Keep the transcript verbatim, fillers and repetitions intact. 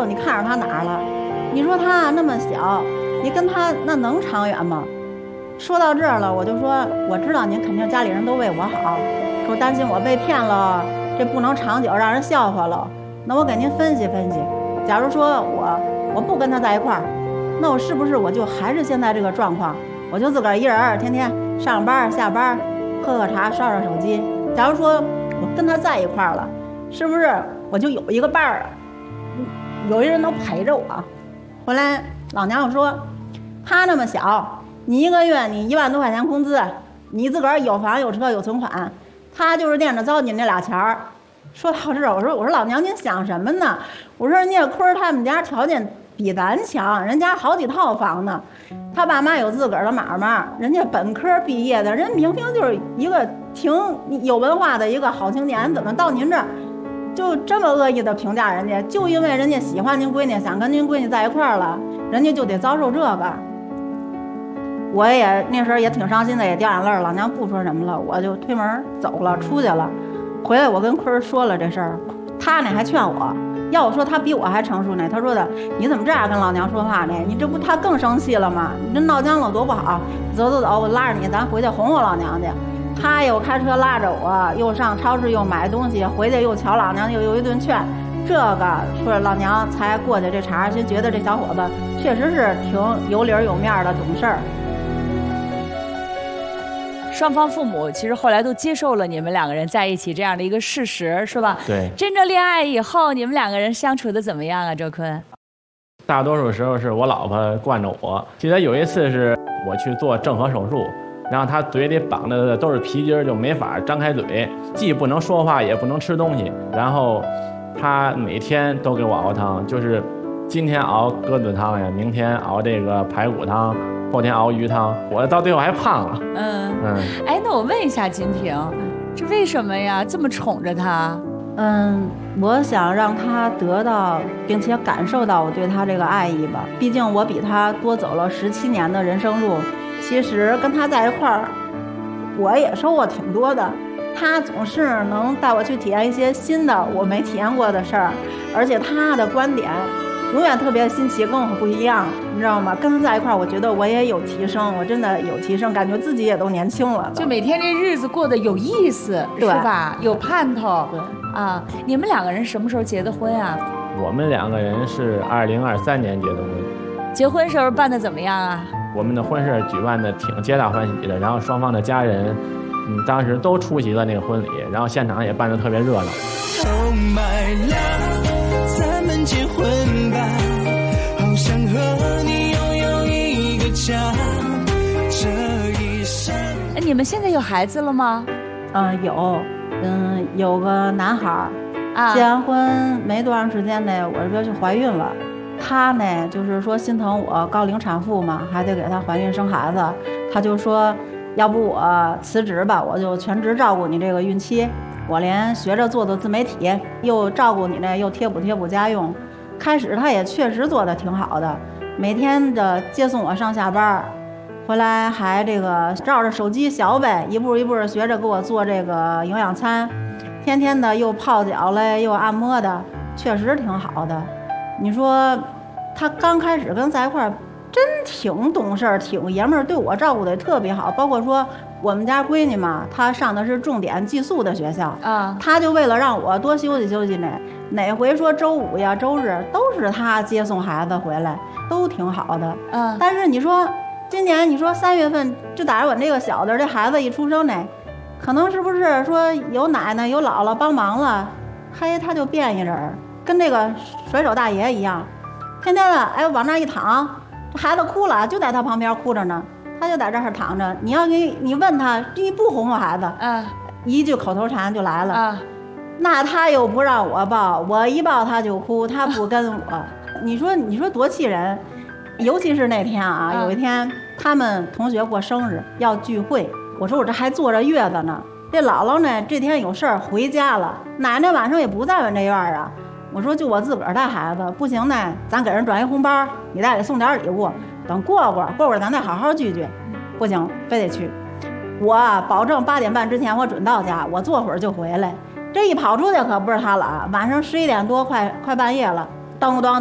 道你看上他哪儿了。你说他那么小，你跟他那能长远吗？说到这儿了，我就说我知道您肯定家里人都为我好，说担心我被骗了，这不能长久，让人笑话了。那我给您分析分析，假如说我我不跟他在一块儿，那我是不是我就还是现在这个状况？我就自个儿一人儿，天天上班下班，喝喝茶，刷刷手机。假如说我跟他在一块儿了，是不是我就有一个伴儿啊？有一人能陪着我。后来老娘又说，他那么小，你一个月你一万多块钱工资，你自个儿有房有车有存款，他就是惦着糟践那俩钱儿。说到这儿，我说我说老娘您想什么呢？我说人家坤儿他们家条件比咱强，人家好几套房呢，他爸妈有自个儿的买卖，人家本科毕业的，人明明就是一个挺有文化的一个好青年，怎么到您这儿就这么恶意的评价人家？就因为人家喜欢您闺女，想跟您闺女在一块儿了，人家就得遭受这个。我也那时候也挺伤心的，也掉眼泪。老娘不说什么了，我就推门走了，出去了。回来我跟坤儿说了这事儿，他呢还劝我，要我说他比我还成熟呢。他说的，你怎么这样跟老娘说话呢？你这不他更生气了吗？你这闹僵了多不好。走走走，我拉着你，咱回去哄我老娘去。他又开车拉着我，又上超市又买东西，回去又瞧老娘，又有一顿劝。这个说老娘才过去这茬，就觉得这小伙子确实是挺有理有面的，懂事儿。 双方父母其实后来都接受了你们两个人在一起这样的一个事实，是吧？ 对。 真正恋爱以后，你们两个人相处的怎么样啊，周坤？ 大多数时候是我老婆惯着我。记得有一次是我去做正颌手术，然后她嘴里绑的都是皮筋，就没法张开嘴，既不能说话，也不能吃东西。然后她每天都给我熬汤，就是今天熬鸽子汤呀，明天熬这个排骨汤，后天熬鱼汤，我到最后还胖了。 嗯嗯，哎，那我问一下金平，这为什么呀？这么宠着他？ 嗯，我想让他得到并且感受到我对他这个爱意吧。毕竟我比他多走了十七年的人生路，其实跟他在一块儿，我也收获挺多的。他总是能带我去体验一些新的我没体验过的事儿，而且他的观点永远特别新奇，跟我不一样，你知道吗？跟他在一块儿，我觉得我也有提升，我真的有提升，感觉自己也都年轻了， 就每天这日子过得有意思，是吧？有盼头。 对啊，你们两个人什么时候结的婚啊？ 我们两个人是二零二三年结的婚。 结婚时候办的怎么样啊？ 我们的婚事举办的挺皆大欢喜的，然后双方的家人，嗯，当时都出席了那个婚礼，然后现场也办得特别热闹。 Oh my love， 咱们结婚吧，好想和你拥有一个家，这一生。 哎，你们现在有孩子了吗？ 嗯，有，嗯，有个男孩儿，啊，结完婚没多长时间呢，我这就怀孕了。他呢，就是说心疼我高龄产妇嘛，还得给他怀孕生孩子，他就说，要不我辞职吧，我就全职照顾你这个孕期。我连学着做做自媒体，又照顾你呢，又贴补贴补家用。开始他也确实做得挺好的，每天的接送我上下班，回来还这个照着手机学呗，一步一步学着给我做这个营养餐，天天的又泡脚嘞，又按摩的，确实挺好的。你说他刚开始跟在一块儿，真挺懂事儿，挺爷们儿，对我照顾的也特别好。包括说我们家闺女嘛，她上的是重点寄宿的学校啊，她就为了让我多休息休息呢，哪回说周五呀、周日都是她接送孩子回来，都挺好的。嗯，但是你说今年你说三月份就打着我这个小的这孩子一出生呢，可能是不是说有奶奶有姥姥帮忙了，嘿，他就变一人，跟那个甩手大爷一样，天天的哎往那一躺，孩子哭了就在他旁边哭着呢，他就在这儿躺着。你要你你问他，你不哄我孩子，嗯，一句口头禅就来了，啊，那他又不让我抱，我一抱他就哭，他不跟我，你说你说多气人。尤其是那天啊，有一天他们同学过生日要聚会，我说我这还坐着月子呢，这姥姥呢这天有事儿回家了，奶奶晚上也不在我这院啊。我说就我自个儿带孩子，不行呢，咱给人转一红包，你再给送点礼物，等过过过过咱再好好聚聚。不行，非得去。我保证八点半之前我准到家，我坐会儿就回来。这一跑出去可不是他了啊，晚上十一点多快快半夜了，当当